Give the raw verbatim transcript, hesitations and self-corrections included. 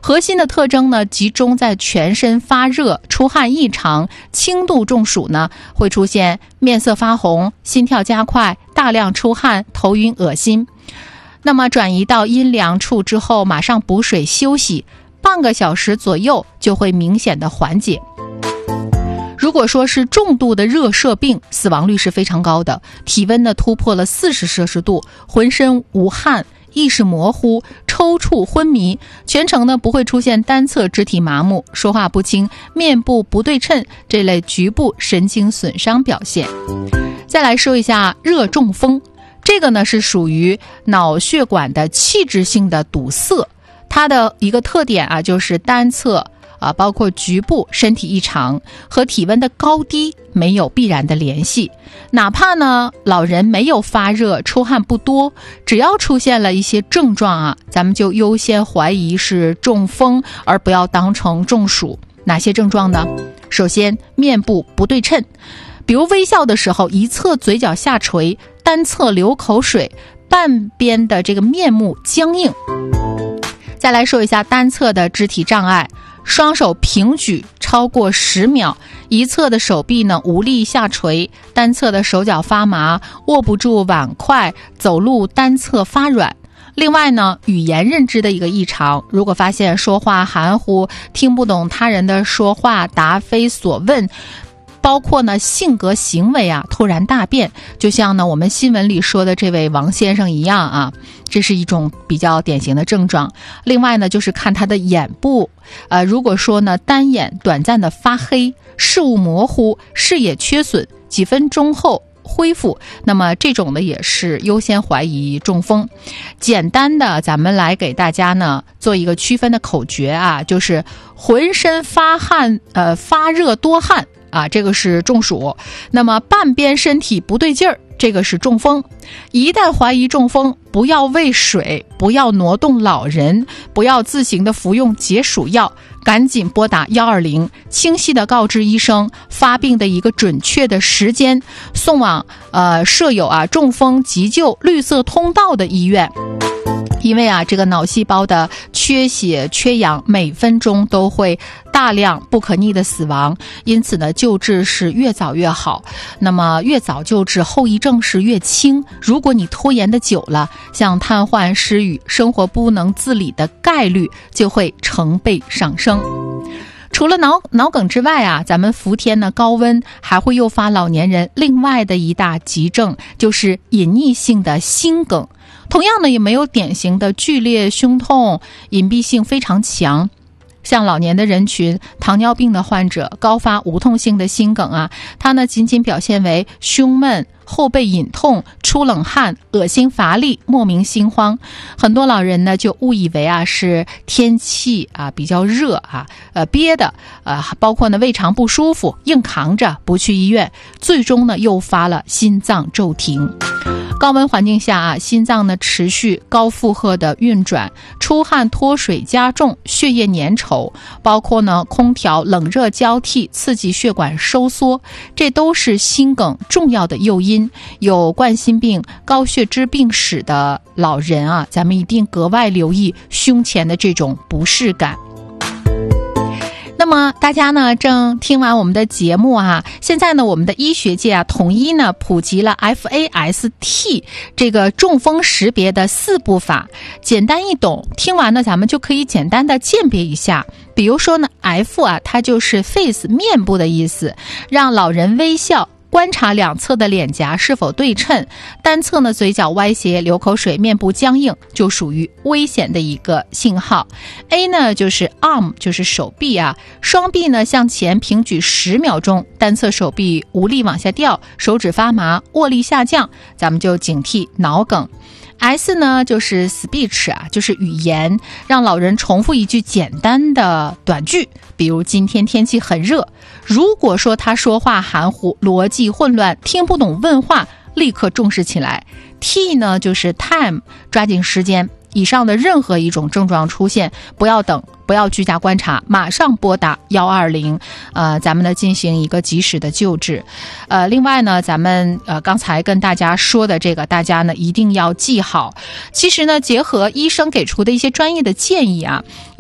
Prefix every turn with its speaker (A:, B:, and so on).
A: 核心的特征呢，集中在全身发热、出汗异常，轻度中暑呢会出现面色发红、心跳加快、大量出汗、头晕恶心。那么转移到阴凉处之后，马上补水休息，半个小时左右就会明显的缓解。如果说是重度的热射病，死亡率是非常高的，体温呢突破了四十摄氏度，浑身无汗，意识模糊，抽搐昏迷，全程呢不会出现单侧肢体麻木、说话不清、面部不对称这类局部神经损伤表现。再来说一下热中风，这个呢是属于脑血管的器质性的堵塞，它的一个特点啊就是单侧啊，包括局部身体异常和体温的高低没有必然的联系。哪怕呢老人没有发热、出汗不多，只要出现了一些症状啊，咱们就优先怀疑是中风，而不要当成中暑。哪些症状呢？首先，面部不对称，比如微笑的时候一侧嘴角下垂，单侧流口水，半边的这个面目僵硬。再来说一下单侧的肢体障碍，双手平举超过十秒，一侧的手臂呢无力下垂，单侧的手脚发麻，握不住碗筷，走路单侧发软。另外呢，语言认知的一个异常，如果发现说话含糊，听不懂他人的说话，答非所问，包括呢性格行为啊突然大变，就像呢我们新闻里说的这位王先生一样啊，这是一种比较典型的症状。另外呢就是看他的眼部，呃如果说呢单眼短暂的发黑，视物模糊，视野缺损，几分钟后恢复，那么这种呢也是优先怀疑中风。简单的咱们来给大家呢做一个区分的口诀啊，就是浑身发汗呃发热多汗啊，这个是中暑。那么半边身体不对劲儿，这个是中风。一旦怀疑中风，不要喂水，不要挪动老人，不要自行的服用解暑药，赶紧拨打一二零，清晰的告知医生发病的一个准确的时间，送往呃设有啊中风急救绿色通道的医院。因为啊这个脑细胞的缺血缺氧每分钟都会大量不可逆的死亡，因此呢救治是越早越好。那么越早救治，后遗症是越轻。如果你拖延的久了，像瘫痪、失语、生活不能自理的概率就会成倍上升。除了脑脑梗之外啊，咱们伏天呢高温还会诱发老年人另外的一大急症，就是隐匿性的心梗。同样呢也没有典型的剧烈胸痛，隐蔽性非常强。像老年的人群，糖尿病的患者，高发无痛性的心梗啊，它呢仅仅表现为胸闷、后背隐痛、出冷汗、恶心乏力、莫名心慌。很多老人呢就误以为啊是天气啊比较热啊，呃憋的，呃包括呢胃肠不舒服，硬扛着不去医院，最终呢诱发了心脏骤停。高温环境下啊，心脏呢持续高负荷的运转，出汗脱水加重，血液粘稠，包括呢空调冷热交替刺激血管收缩，这都是心梗重要的诱因。有冠心病、高血脂病史的老人啊，咱们一定格外留意胸前的这种不适感。那么大家呢正听完我们的节目啊，现在呢我们的医学界啊统一呢普及了 F A S T 这个中风识别的四步法，简单易懂，听完呢咱们就可以简单的鉴别一下。比如说呢 F 啊，它就是 face 面部的意思，让老人微笑，观察两侧的脸颊是否对称，单侧呢嘴角歪斜、流口水、面部僵硬，就属于危险的一个信号。A 呢就是 arm， 就是手臂啊，双臂呢向前平举十秒钟，单侧手臂无力往下掉，手指发麻，握力下降，咱们就警惕脑梗。S 呢就是 speech 啊，就是语言，让老人重复一句简单的短句，比如今天天气很热。如果说他说话含糊、逻辑混乱、听不懂问话，立刻重视起来。T 呢就是 time， 抓紧时间。以上的任何一种症状出现，不要等，不要居家观察，马上拨打一二零，呃，咱们呢进行一个及时的救治。呃，另外呢，咱们呃刚才跟大家说的这个，大家呢一定要记好。其实呢，结合医生给出的一些专业的建议啊。